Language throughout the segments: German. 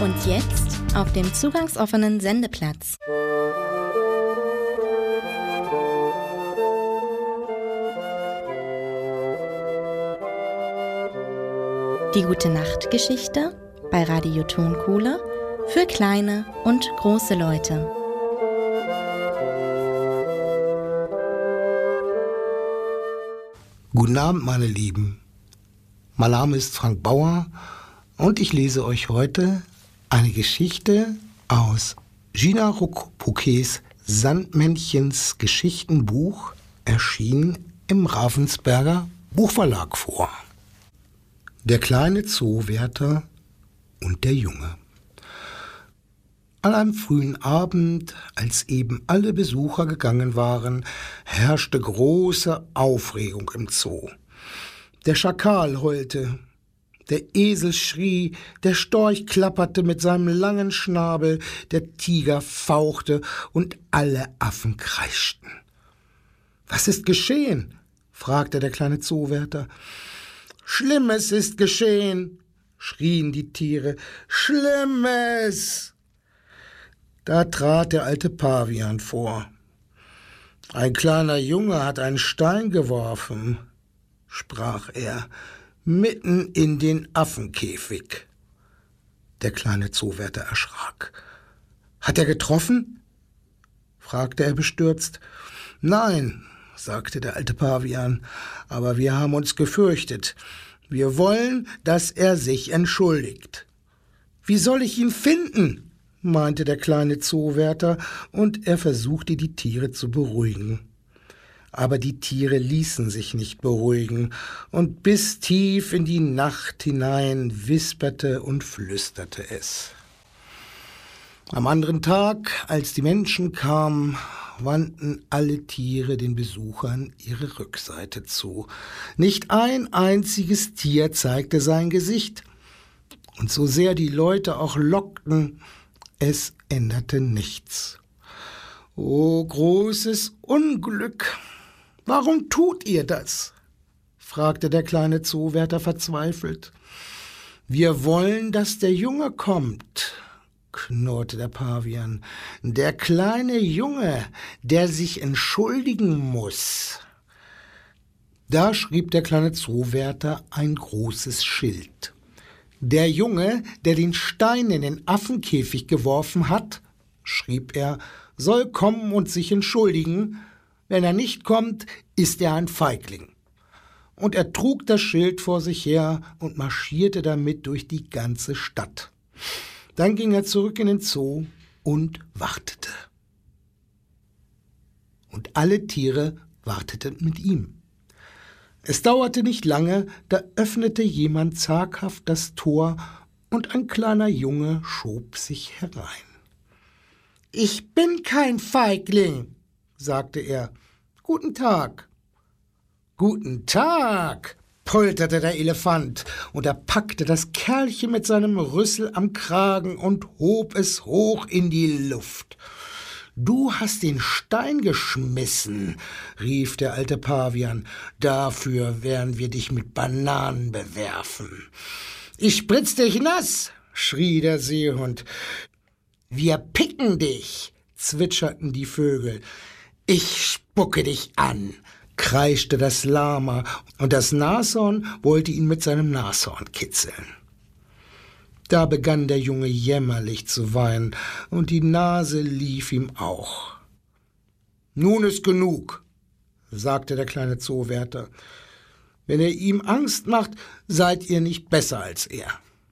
Und jetzt auf dem zugangsoffenen Sendeplatz. Die Gute-Nacht-Geschichte bei Radio Tonkohle für kleine und große Leute. Guten Abend, meine Lieben. Mein Name ist Frank Bauer und ich lese euch heute eine Geschichte aus Gina Ruck-Bouquets Sandmännchens Geschichtenbuch, erschienen im Ravensberger Buchverlag vor. Der kleine Zoowärter und der Junge. An einem frühen Abend, als eben alle Besucher gegangen waren, herrschte große Aufregung im Zoo. Der Schakal heulte, der Esel schrie, der Storch klapperte mit seinem langen Schnabel, der Tiger fauchte und alle Affen kreischten. »Was ist geschehen?« fragte der kleine Zoowärter. »Schlimmes ist geschehen«, schrien die Tiere. »Schlimmes!« Da trat der alte Pavian vor. »Ein kleiner Junge hat einen Stein geworfen«, sprach er, »mitten in den Affenkäfig.« Der kleine Zoowärter erschrak. »Hat er getroffen?« fragte er bestürzt. »Nein«, sagte der alte Pavian, »aber wir haben uns gefürchtet. Wir wollen, dass er sich entschuldigt.« »Wie soll ich ihn finden?« meinte der kleine Zoowärter, und er versuchte, die Tiere zu beruhigen. Aber die Tiere ließen sich nicht beruhigen, und bis tief in die Nacht hinein wisperte und flüsterte es. Am anderen Tag, als die Menschen kamen, wandten alle Tiere den Besuchern ihre Rückseite zu. Nicht ein einziges Tier zeigte sein Gesicht. Und so sehr die Leute auch lockten, es änderte nichts. »O großes Unglück! Warum tut ihr das?« fragte der kleine Zoowärter verzweifelt. »Wir wollen, dass der Junge kommt«, knurrte der Pavian. »Der kleine Junge, der sich entschuldigen muss.« Da schrieb der kleine Zoowärter ein großes Schild. »Der Junge, der den Stein in den Affenkäfig geworfen hat«, schrieb er, »soll kommen und sich entschuldigen. Wenn er nicht kommt, ist er ein Feigling.« Und er trug das Schild vor sich her und marschierte damit durch die ganze Stadt. Dann ging er zurück in den Zoo und wartete. Und alle Tiere warteten mit ihm. Es dauerte nicht lange, da öffnete jemand zaghaft das Tor und ein kleiner Junge schob sich herein. »Ich bin kein Feigling«, sagte er. »Guten Tag.« »Guten Tag«, polterte der Elefant, und er packte das Kerlchen mit seinem Rüssel am Kragen und hob es hoch in die Luft. »Du hast den Stein geschmissen«, rief der alte Pavian. »Dafür werden wir dich mit Bananen bewerfen.« »Ich spritz dich nass«, schrie der Seehund. »Wir picken dich«, zwitscherten die Vögel. »Ich spucke dich an«, kreischte das Lama, und das Nashorn wollte ihn mit seinem Nashorn kitzeln. Da begann der Junge jämmerlich zu weinen, und die Nase lief ihm auch. »Nun ist genug«, sagte der kleine Zoowärter. »Wenn ihr ihm Angst macht, seid ihr nicht besser als er.«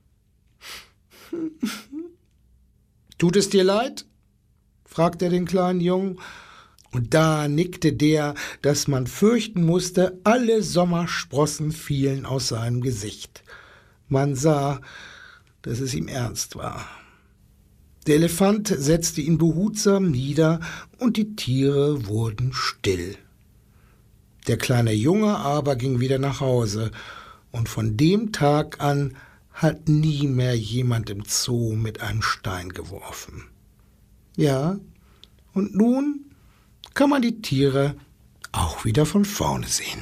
»Tut es dir leid?« fragte er den kleinen Jungen. Und da nickte der, dass man fürchten musste, alle Sommersprossen fielen aus seinem Gesicht. Man sah, dass es ihm ernst war. Der Elefant setzte ihn behutsam nieder, und die Tiere wurden still. Der kleine Junge aber ging wieder nach Hause, und von dem Tag an hat nie mehr jemand im Zoo mit einem Stein geworfen. Ja, und nun kann man die Tiere auch wieder von vorne sehen.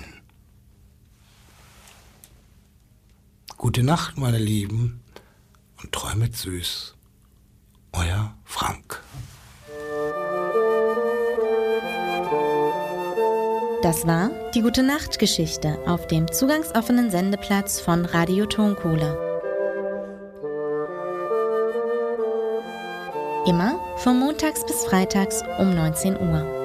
Gute Nacht, meine Lieben, und träumet süß. euer Frank. Das war die Gute-Nacht-Geschichte auf dem zugangsoffenen Sendeplatz von Radio Tonkohle. Immer von montags bis freitags um 19 Uhr.